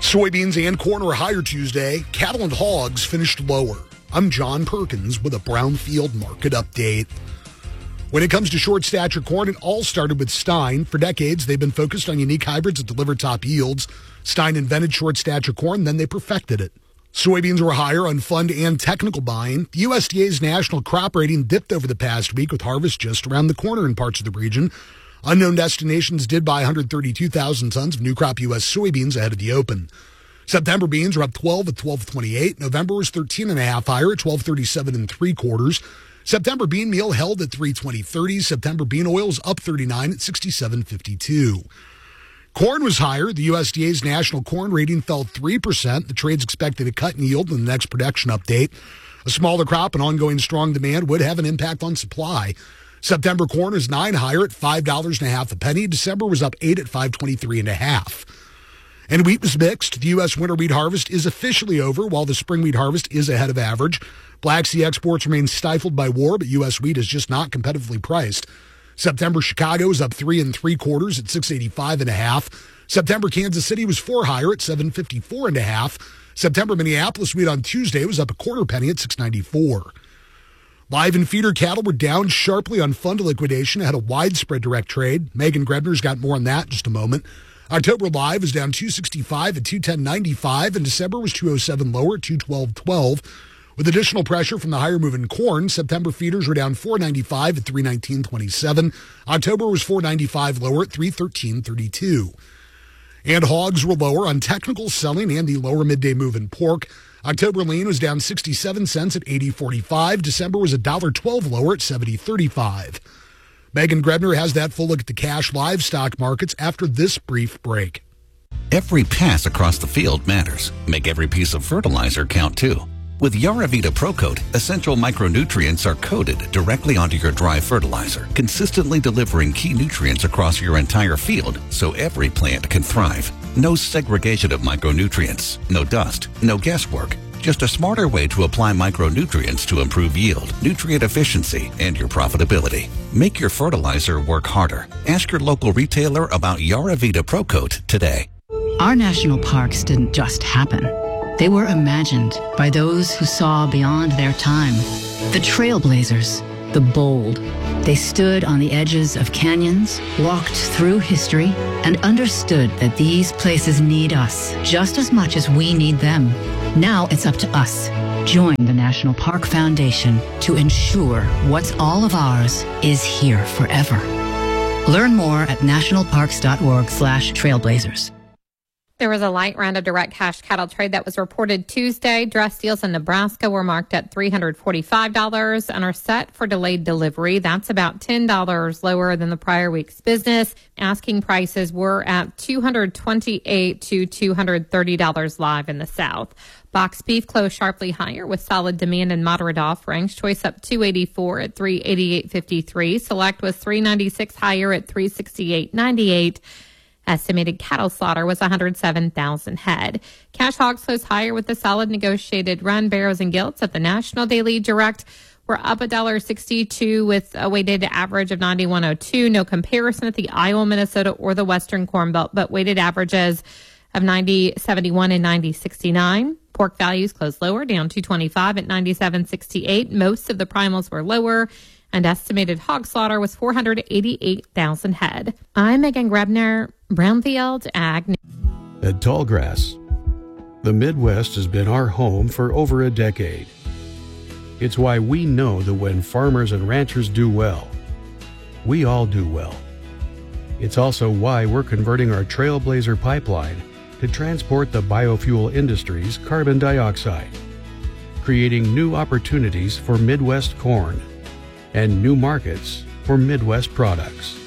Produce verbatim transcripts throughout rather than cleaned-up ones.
Soybeans and corn are higher Tuesday. Cattle and hogs finished lower. I'm John Perkins with a Brownfield market update. When it comes to short stature corn, it all started with Stein. For decades, they've been focused on unique hybrids that deliver top yields. Stein invented short stature corn, then they perfected it. Soybeans were higher on fund and technical buying. The U S D A's national crop rating dipped over the past week with harvest just around the corner in parts of the region. Unknown Destinations did buy one hundred thirty-two thousand tons of new crop U S soybeans ahead of the open. September beans are up twelve at twelve twenty-eight. November was thirteen and a half higher at twelve thirty-seven and three quarters. September bean meal held at three twenty thirty. September bean oils up thirty-nine at sixty-seven fifty-two. Corn was higher. The U S D A's national corn rating fell three percent. The trade's expected a cut in yield in the next production update. A smaller crop and ongoing strong demand would have an impact on supply. September corn is nine higher at five dollars and a half a penny. December was up eight at five twenty-three and a half. And wheat was mixed. The U S winter wheat harvest is officially over, while the spring wheat harvest is ahead of average. Black Sea exports remain stifled by war, but U S wheat is just not competitively priced. September Chicago is up three and three quarters at six eighty-five and a half. September Kansas City was four higher at seven fifty-four and a half. September Minneapolis wheat on Tuesday was up a quarter penny at six ninety-four. Live and feeder cattle were down sharply on fund liquidation ahead of widespread direct trade. Megan Grebner's got more on that in just a moment. October live is down two sixty-five at two ten ninety-five, and December was two oh seven lower at two twelve twelve. With additional pressure from the higher move in corn, September feeders were down four ninety-five at three nineteen twenty-seven. October was four ninety-five lower at three thirteen thirty-two. And hogs were lower on technical selling and the lower midday move in pork. October lean was down sixty-seven cents at eighty forty-five. December was one dollar twelve lower at seventy thirty-five. Megan Grebner has that full look at the cash livestock markets after this brief break. Every pass across the field matters. Make every piece of fertilizer count too. With Yaravita ProCoat, essential micronutrients are coated directly onto your dry fertilizer, consistently delivering key nutrients across your entire field so every plant can thrive. No segregation of micronutrients, no dust, no guesswork. Just a smarter way to apply micronutrients to improve yield, nutrient efficiency, and your profitability. Make your fertilizer work harder. Ask your local retailer about Yaravita ProCoat today. Our national parks didn't just happen. They were imagined by those who saw beyond their time. The trailblazers, the bold. They stood on the edges of canyons, walked through history, and understood that these places need us just as much as we need them. Now it's up to us. Join the National Park Foundation to ensure what's all of ours is here forever. Learn more at nationalparks.org slash trailblazers. There was a light round of direct cash cattle trade that was reported Tuesday. Dress deals in Nebraska were marked at three hundred forty-five dollars and are set for delayed delivery. That's about ten dollars lower than the prior week's business. Asking prices were at two hundred twenty-eight dollars to two hundred thirty dollars live in the South. Box beef closed sharply higher with solid demand and moderate offerings. Choice up two eighty-four at three eighty-eight fifty-three. Select was three ninety-six higher at three sixty-eight ninety-eight. Estimated cattle slaughter was one hundred seven thousand head. Cash hogs closed higher with the solid negotiated run. Barrows and gilts at the National Daily Direct were up one dollar sixty-two with a weighted average of ninety-one oh two. No comparison at the Iowa, Minnesota, or the Western Corn Belt, but weighted averages of ninety seventy-one and ninety sixty-nine. Pork values closed lower, down two twenty-five at ninety-seven sixty-eight. Most of the primals were lower, and estimated hog slaughter was four hundred eighty-eight thousand head. I'm Megan Grebner, Brownfield Ag. At Tallgrass, the Midwest has been our home for over a decade. It's why we know that when farmers and ranchers do well, we all do well. It's also why we're converting our Trailblazer pipeline to transport the biofuel industry's carbon dioxide, creating new opportunities for Midwest corn and new markets for Midwest products.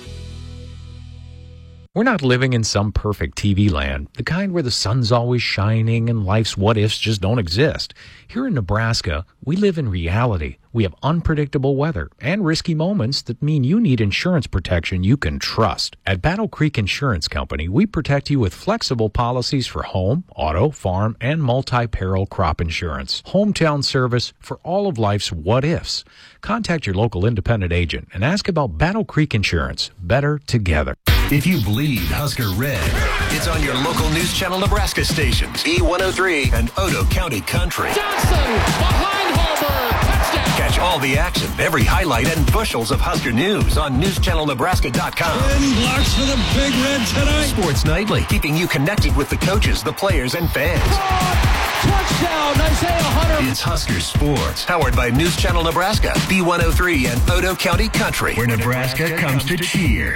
We're not living in some perfect T V land, the kind where the sun's always shining and life's what-ifs just don't exist. Here in Nebraska, we live in reality We have unpredictable weather and risky moments that mean you need insurance protection you can trust. At Battle Creek Insurance Company, we protect you with flexible policies for home, auto, farm, and multi-peril crop insurance. Hometown service for all of life's what-ifs. Contact your local independent agent and ask about Battle Creek Insurance. Better together. If you bleed Husker red, it's on your local News Channel Nebraska stations, B one oh three and Odo County Country. Johnson behind Harburg. Touchdown. Catch all the action, every highlight, and bushels of Husker news on news channel nebraska dot com. Ten blocks for the Big Red tonight. Sports Nightly, keeping you connected with the coaches, the players, and fans. Touchdown, Isaiah Hunter. It's Husker Sports, powered by News Channel Nebraska, B one oh three and Odo County Country, where Nebraska comes to cheer.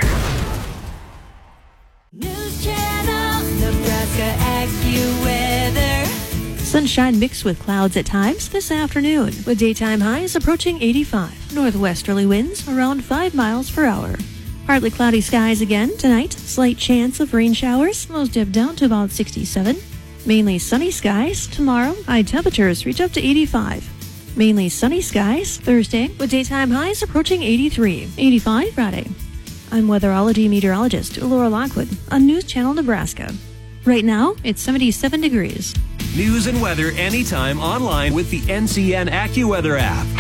News Channel Nebraska AccuWeather. Sunshine mixed with clouds at times this afternoon, with daytime highs approaching eighty-five. Northwesterly winds around five miles per hour. Partly cloudy skies again tonight. Slight chance of rain showers. Lows dip down to about sixty-seven. Mainly sunny skies tomorrow. High temperatures reach up to eighty-five. Mainly sunny skies Thursday, with daytime highs approaching eighty-three. eighty-five Friday. I'm weatherology meteorologist Laura Lockwood on News Channel Nebraska. Right now, it's seventy-seven degrees. News and weather anytime online with the N C N AccuWeather app.